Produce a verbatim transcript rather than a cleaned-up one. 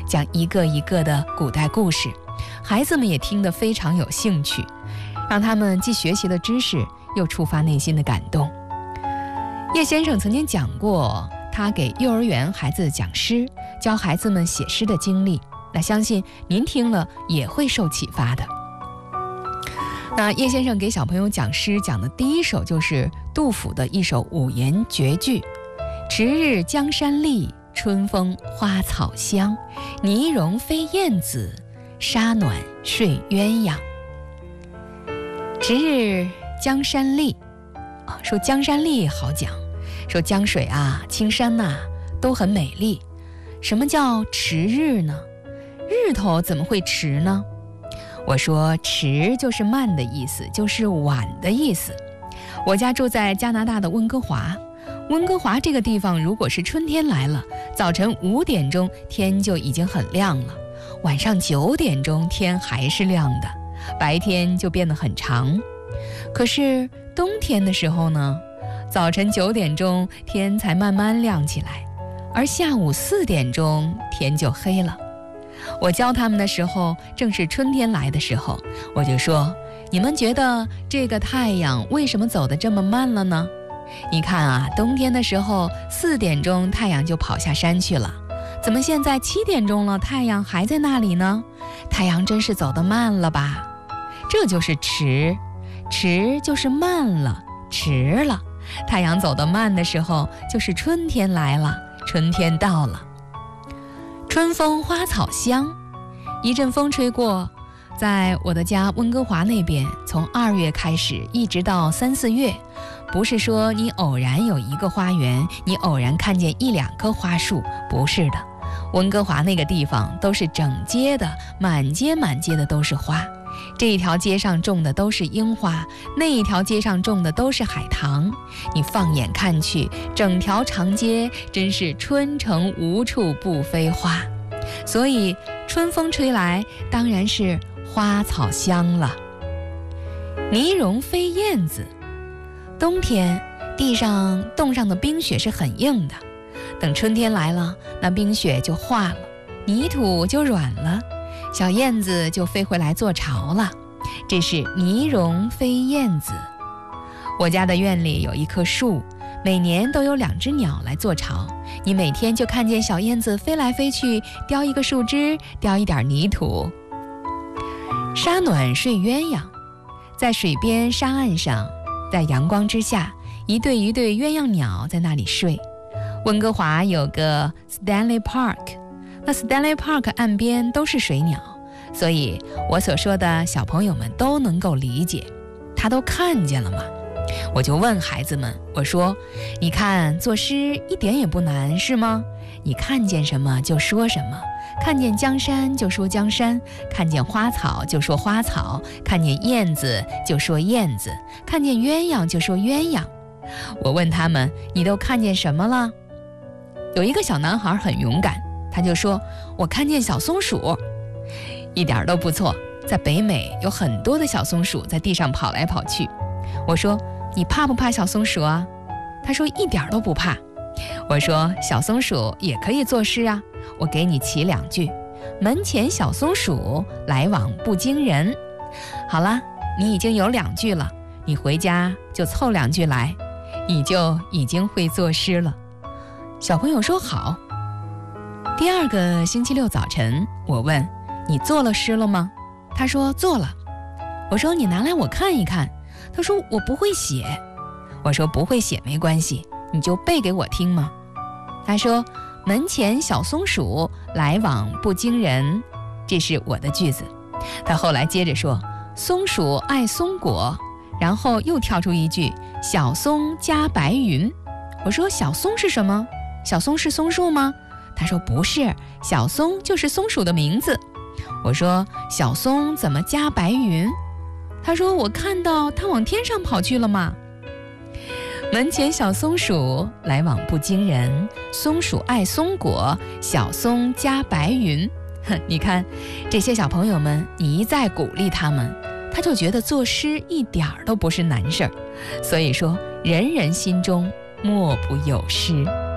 讲一个一个的古代故事，孩子们也听得非常有兴趣，让他们既学习了知识，又触发内心的感动。叶先生曾经讲过他给幼儿园孩子讲诗，教孩子们写诗的经历，那相信您听了也会受启发的。那叶先生给小朋友讲诗讲的第一首就是杜甫的一首五言绝句：迟日江山丽，春风花草香，泥融飞燕子，沙暖睡鸳鸯。迟日江山丽，啊，说江山丽好讲，说江水啊、青山呐、啊、都很美丽。什么叫迟日呢？日头怎么会迟呢？我说迟就是慢的意思，就是晚的意思。我家住在加拿大的温哥华，温哥华这个地方如果是春天来了，早晨五点钟天就已经很亮了，晚上九点钟天还是亮的，白天就变得很长。可是冬天的时候呢，早晨九点钟天才慢慢亮起来，而下午四点钟天就黑了。我教他们的时候正是春天来的时候，我就说，你们觉得这个太阳为什么走得这么慢了呢？你看啊，冬天的时候四点钟太阳就跑下山去了，怎么现在七点钟了太阳还在那里呢？太阳真是走得慢了吧？这就是迟，迟就是慢了，迟了。太阳走得慢的时候就是春天来了，春天到了。春风花草香，一阵风吹过，在我的家温哥华那边，从二月开始一直到三四月，不是说你偶然有一个花园，你偶然看见一两棵花树，不是的。温哥华那个地方都是整街的，满街满街的都是花，这一条街上种的都是樱花，那一条街上种的都是海棠。你放眼看去，整条长街真是春城无处不飞花，所以春风吹来当然是花草香了。泥融飞燕子，冬天地上冻上的冰雪是很硬的，等春天来了，那冰雪就化了，泥土就软了，小燕子就飞回来做巢了，这是泥融飞燕子。我家的院里有一棵树，每年都有两只鸟来做巢，你每天就看见小燕子飞来飞去，叼一个树枝，叼一点泥土。沙暖睡鸳鸯，在水边沙岸上，在阳光之下，一对一对鸳鸯鸟在那里睡。温哥华有个 Stanley Park， 那 Stanley Park 岸边都是水鸟，所以我所说的小朋友们都能够理解，他都看见了嘛。我就问孩子们，我说，你看作诗一点也不难是吗？你看见什么就说什么，看见江山就说江山，看见花草就说花草，看见燕子就说燕子，看见鸳鸯就说鸳鸯。我问他们，你都看见什么了？有一个小男孩很勇敢，他就说，我看见小松鼠。一点都不错，在北美有很多的小松鼠在地上跑来跑去。我说，你怕不怕小松鼠啊？他说一点都不怕。我说，小松鼠也可以作诗啊，我给你起两句：门前小松鼠，来往不惊人。好了，你已经有两句了，你回家就凑两句来，你就已经会作诗了。小朋友说好。第二个星期六早晨，我问，你做了诗了吗？他说做了。我说，你拿来我看一看。他说，我不会写。我说，不会写没关系，你就背给我听嘛。他说，门前小松鼠，来往不惊人，这是我的句子。他后来接着说，松鼠爱松果，然后又跳出一句，小松加白云。我说，小松是什么？小松是松树吗？他说不是，小松就是松鼠的名字。我说，小松怎么加白云？他说，我看到它往天上跑去了嘛。门前小松鼠，来往不惊人，松鼠爱松果，小松加白云。你看这些小朋友们，你一再鼓励他们，他就觉得作诗一点儿都不是难事儿。所以说，人人心中莫不有诗。